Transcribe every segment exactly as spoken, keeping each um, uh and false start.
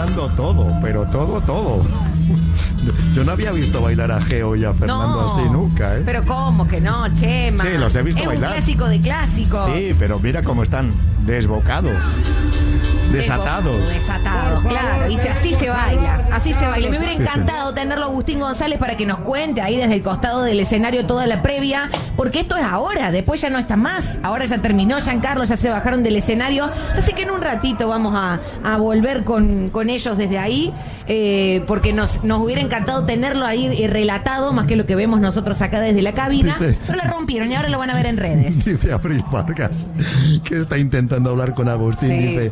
bailando todo, pero todo, todo. Yo no había visto bailar a Geo y a Fernando no, así nunca, ¿eh? Pero ¿cómo que no, Chema? Sí, los he visto es bailar. Es un clásico de clásicos. Sí, pero mira cómo están desbocados. Desatados. Desatados, claro. Y si así se baila, así se baila. Me hubiera encantado tenerlo a Agustín González para que nos cuente ahí desde el costado del escenario toda la previa, porque esto es ahora, después ya no está más. Ahora ya terminó, Giancarlo, ya se bajaron del escenario. Así que en un ratito vamos a, a volver con, con ellos desde ahí, eh, porque nos, nos hubiera encantado tenerlo ahí relatado, más que lo que vemos nosotros acá desde la cabina. Dice, pero la rompieron y ahora lo van a ver en redes. Dice Abril Vargas, que está intentando hablar con Agustín, sí. Dice...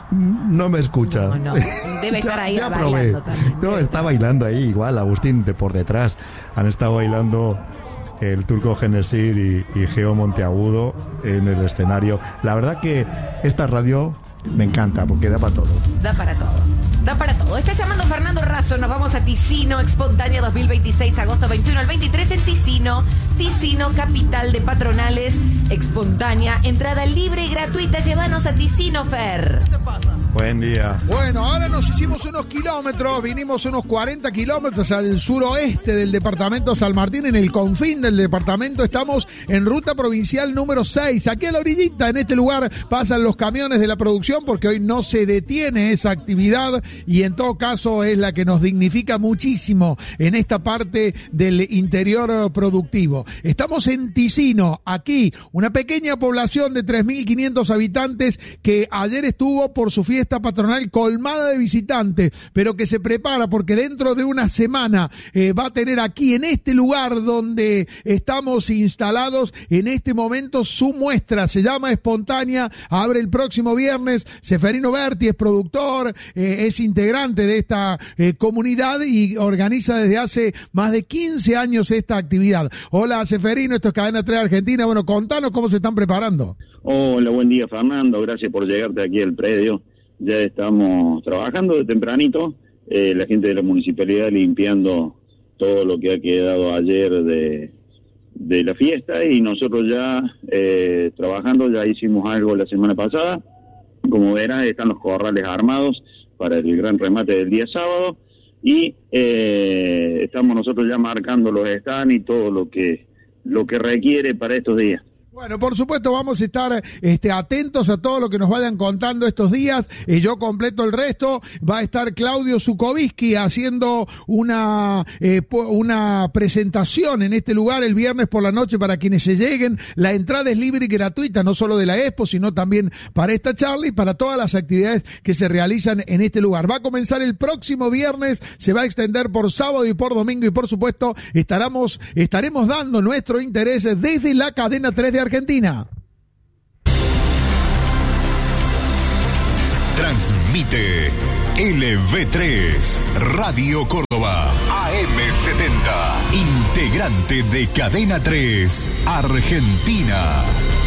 No me escucha. No, no. Debe estar ahí ya, ya bailando también. No, está bailando ahí igual, Agustín, de por detrás. Han estado bailando el Turco Genesir y, y Geo Monteagudo en el escenario. La verdad que esta radio me encanta porque da para todo. Da para todo. Da para todo. Está llamando Fernando Razo. Nos vamos a Ticino, Expontanea dos mil veintiséis, agosto veintiuno al veintitrés en Ticino. Ticino, capital de patronales. Expontanea, entrada libre y gratuita. Llévanos a Ticino, Fer. ¿Qué te pasa? Buen día. Bueno, ahora nos hicimos unos kilómetros, vinimos unos cuarenta kilómetros al suroeste del departamento San Martín, en el confín del departamento. Estamos en ruta provincial número seis. Aquí a la orillita, en este lugar, pasan los camiones de la producción porque hoy no se detiene esa actividad y en todo caso es la que nos dignifica muchísimo en esta parte del interior productivo. Estamos en Ticino, aquí, una pequeña población de tres mil quinientos habitantes que ayer estuvo por su fiesta patronal colmada de visitantes, pero que se prepara porque dentro de una semana eh, va a tener aquí en este lugar donde estamos instalados en este momento su muestra. Se llama Espontánea, abre el próximo viernes. Seferino Berti es productor, eh, es integrante de esta eh, comunidad y organiza desde hace más de quince años esta actividad. Hola Seferino, esto es Cadena tres Argentina. Bueno, contanos cómo se están preparando. Hola, buen día Fernando, gracias por llegarte aquí al predio. Ya estamos trabajando de tempranito, eh, la gente de la municipalidad limpiando todo lo que ha quedado ayer de, de la fiesta y nosotros ya eh, trabajando, ya hicimos algo la semana pasada. Como verás, están los corrales armados para el gran remate del día sábado y eh, estamos nosotros ya marcando los stands y todo lo que, lo que requiere para estos días. Bueno, por supuesto vamos a estar este, atentos a todo lo que nos vayan contando estos días. Eh, yo completo el resto. Va a estar Claudio Zukoviski haciendo una, eh, una presentación en este lugar el viernes por la noche para quienes se lleguen. La entrada es libre y gratuita, no solo de la Expo, sino también para esta charla y para todas las actividades que se realizan en este lugar. Va a comenzar el próximo viernes, se va a extender por sábado y por domingo y por supuesto estaremos, estaremos dando nuestro interés desde la cadena tres de Argentina. Transmite L V tres Radio Córdoba A M setenta, integrante de Cadena tres Argentina.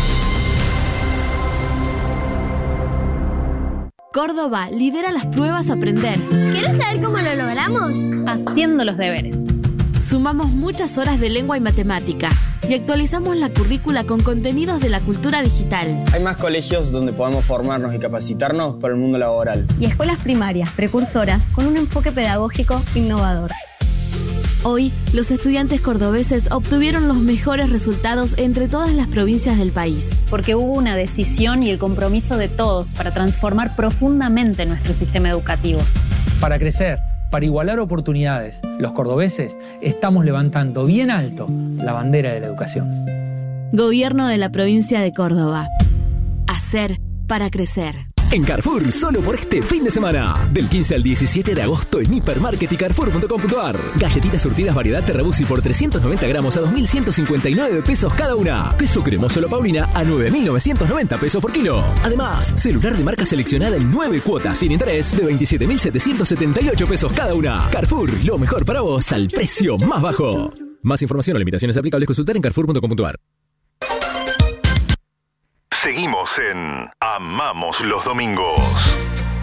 Córdoba lidera las pruebas Aprender. ¿Quieres saber cómo lo logramos? Haciendo los deberes. Sumamos muchas horas de lengua y matemática y actualizamos la currícula con contenidos de la cultura digital. Hay más colegios donde podemos formarnos y capacitarnos para el mundo laboral. Y escuelas primarias, precursoras, con un enfoque pedagógico innovador. Hoy, los estudiantes cordobeses obtuvieron los mejores resultados entre todas las provincias del país. Porque hubo una decisión y el compromiso de todos para transformar profundamente nuestro sistema educativo. Para crecer, para igualar oportunidades, los cordobeses estamos levantando bien alto la bandera de la educación. Gobierno de la provincia de Córdoba. Hacer para crecer. En Carrefour, solo por este fin de semana. Del quince al diecisiete de agosto en Hipermarket y Carrefour punto com punto ar. Galletitas surtidas variedad Terrabusi por trescientos noventa gramos a dos mil ciento cincuenta y nueve pesos cada una. Queso cremoso La Paulina a nueve mil novecientos noventa pesos por kilo. Además, celular de marca seleccionada en nueve cuotas sin interés de veintisiete mil setecientos setenta y ocho pesos cada una. Carrefour, lo mejor para vos al precio más bajo. Más información o limitaciones aplicables consultar en Carrefour punto com punto ar. Seguimos en Amamos los Domingos.